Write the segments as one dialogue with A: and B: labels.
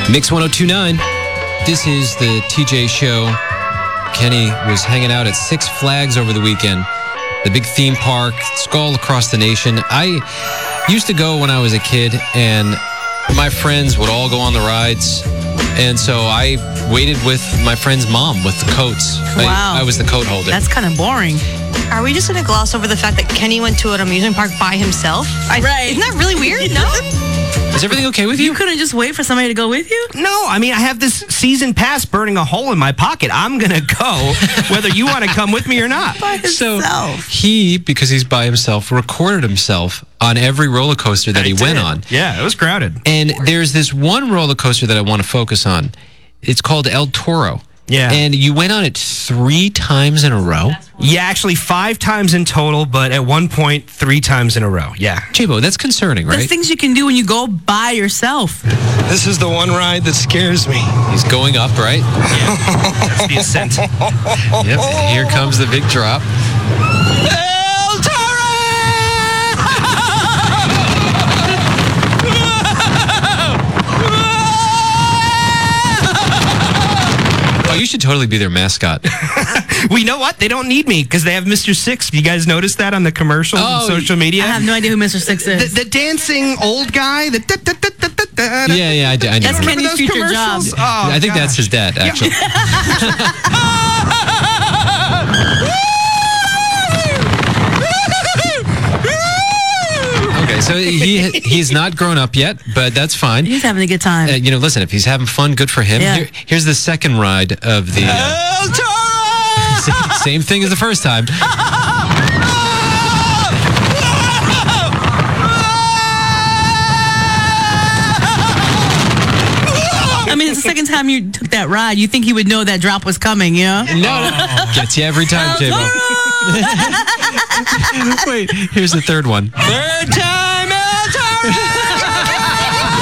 A: Mix 1029. This is the TJ Show. Kenny was hanging out at Six Flags over the weekend. The big theme park. It's all across the nation. I used to go when I was a kid, and my friends would all go on the rides. And so I waited with my friend's mom with the coats.
B: Wow.
A: I was the coat holder.
B: That's kind of boring.
C: Are we just going to gloss over the fact that Kenny went to an amusement park by himself?
B: Right.
C: Isn't that really weird? No?
A: Is everything okay with you?
B: You couldn't just wait for somebody to go with you?
D: No, I mean, I have this season pass burning a hole in my pocket. I'm going to go whether you want to come with me or not.
B: By himself.
A: So he, because he's by himself, recorded himself on every roller coaster that he went on.
D: Yeah, it was crowded.
A: And there's this one roller coaster that I want to focus on. It's called El Toro.
D: Yeah.
A: And you went on it 3 times in a row?
D: Yeah, actually 5 times in total, but at one point 3 times in a row. Yeah.
A: J-Bo, that's concerning, right?
B: There's things you can do when you go by yourself.
E: This is the one ride that scares me.
A: He's going up, right?
D: Yeah. That's the ascent.
A: Yep. Here comes the big drop.
E: El Toro!
A: Oh, you should totally be their mascot.
D: Well, you know what? They don't need me because they have Mr. Six. You guys notice that on the commercials on social media?
B: I have no idea who Mr. Six is.
D: The dancing old guy.
A: Yeah, I do.
B: That's
D: Remember
B: Kenny's
D: those
B: future
D: commercials?
B: job.
D: Oh,
A: I think that's
D: gosh.
A: his dad, actually. Okay, so he's not grown up yet, but that's fine.
B: He's having a good time.
A: Listen, if he's having fun, good for him.
B: Yeah.
A: Here's the second ride of the...
E: El Toro!
A: same thing as the first time.
B: I mean, it's the second time you took that ride. You think he would know that drop was coming, you know?
A: No. Gets you every time, J-Bo. Wait, here's the third one.
E: Third time El Toro!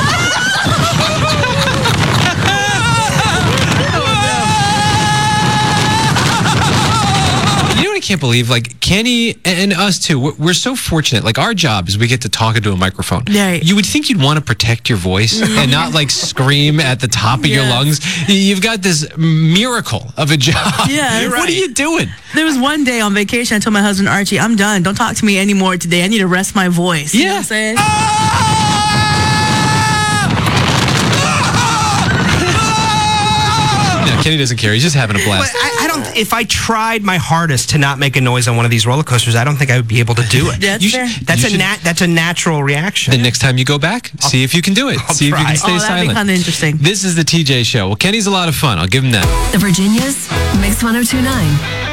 A: You know what I can't believe? Like, Kenny and us, too, we're so fortunate. Like, our job is we get to talk into a microphone.
B: Right.
A: You would think you'd want to protect your voice and not, like, scream at the top of your
B: Yeah.
A: lungs. You've got this miracle of a job.
B: Yeah, you're
A: What are
B: right.
A: you doing?
B: There was one day on vacation, I told my husband, Archie, I'm done. Don't talk to me anymore today. I need to rest my voice. You know what I'm saying?
A: No, Kenny doesn't care. He's just having a
D: But
A: blast.
D: I don't. If I tried my hardest to not make a noise on one of these roller coasters, I don't think I would be able to do it.
B: That's
A: You
B: fair.
A: should-
D: That's
A: you
D: a
A: should-
D: that's a natural reaction.
A: The next time you go back, see if you can do it.
D: I'll
A: See if you
D: try.
A: can stay
B: Oh, that'd be
A: silent.
B: kind of interesting.
A: This is the TJ Show. Well, Kenny's a lot of fun. I'll give him that.
F: The Virginia's Mix 1029.